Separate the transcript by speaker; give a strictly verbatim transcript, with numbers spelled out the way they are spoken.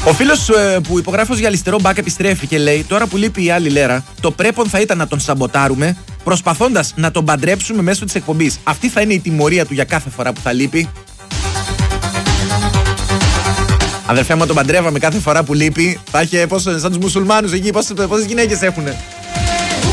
Speaker 1: Ο φίλος που υπογράφει ως για αριστερό μπακ επιστρέφει και λέει: τώρα που λείπει η άλλη Λέρα, το πρέπον θα ήταν να τον σαμποτάρουμε, προσπαθώντας να τον παντρέψουμε μέσω της εκπομπής. Αυτή θα είναι η τιμωρία του για κάθε φορά που θα λείπει. Αδερφέ μου, τον παντρεύαμε κάθε φορά που λείπει, θα είχε πόσο, σαν τους μουσουλμάνους εκεί, πόσες, πόσες γυναίκες έχουνε.